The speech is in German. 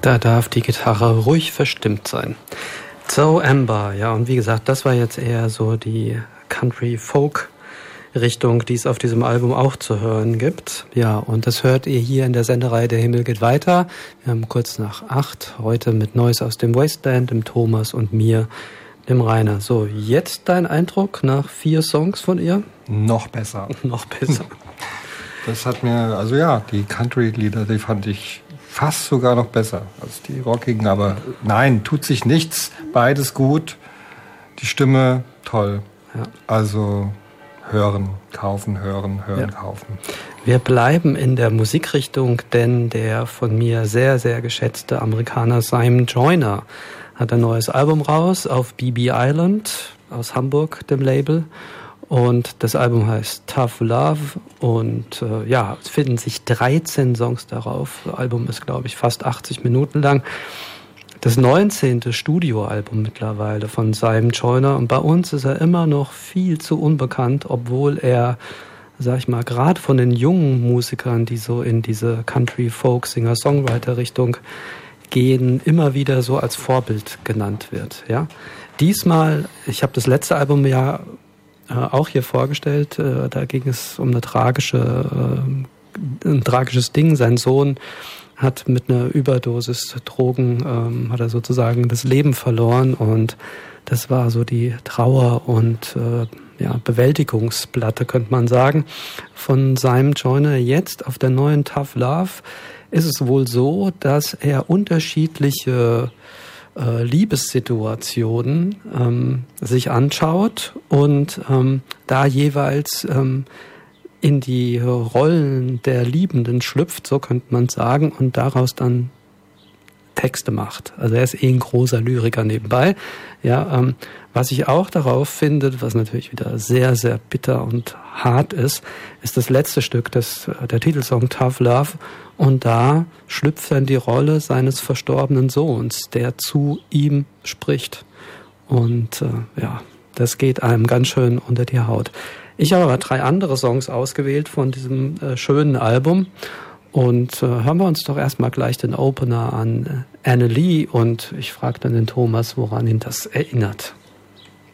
Da darf die Gitarre ruhig verstimmt sein. So Amber, ja, und wie gesagt, das war jetzt eher so die Country-Folk-Richtung, die es auf diesem Album auch zu hören gibt. Ja, und das hört ihr hier in der Sendereihe Der Himmel geht weiter. Wir haben kurz nach 8, heute mit Neues aus dem Wasteland, dem Thomas und mir, dem Rainer. So, jetzt dein Eindruck nach 4 Songs von ihr? Noch besser. Noch besser. Das hat mir, also ja, die Country-Lieder, die fand ich fast sogar noch besser als die rockigen, aber nein, tut sich nichts, beides gut, die Stimme toll, ja. Also hören, kaufen, kaufen. Wir bleiben in der Musikrichtung, denn der von mir sehr, sehr geschätzte Amerikaner Simon Joyner hat ein neues Album raus auf BB Island aus Hamburg, dem Label. Und das Album heißt Tough Love und es finden sich 13 Songs darauf. Das Album ist, glaube ich, fast 80 Minuten lang. Das 19. Studioalbum mittlerweile von Simon Joyner. Und bei uns ist er immer noch viel zu unbekannt, obwohl er, sag ich mal, gerade von den jungen Musikern, die so in diese Country-Folk-Singer-Songwriter-Richtung gehen, immer wieder so als Vorbild genannt wird. Ja? Diesmal, ich habe das letzte Album ja auch hier vorgestellt, da ging es um ein tragisches Ding. Sein Sohn hat mit einer Überdosis Drogen, hat er sozusagen das Leben verloren und das war so die Trauer- und Bewältigungsplatte, könnte man sagen, von Simon Joyner. Jetzt auf der neuen Tough Love ist es wohl so, dass er unterschiedliche Liebessituationen sich anschaut und da jeweils in die Rollen der Liebenden schlüpft, so könnte man sagen, und daraus dann Texte macht. Also er ist ein großer Lyriker nebenbei. Ja, was ich auch darauf finde, was natürlich wieder sehr, sehr bitter und hart ist das letzte Stück, der Titelsong Tough Love. Und da schlüpft er in die Rolle seines verstorbenen Sohns, der zu ihm spricht. Und das geht einem ganz schön unter die Haut. Ich habe aber 3 andere Songs ausgewählt von diesem schönen Album. Und hören wir uns doch erstmal gleich den Opener an, Anna Lee. Und ich frage dann den Thomas, woran ihn das erinnert.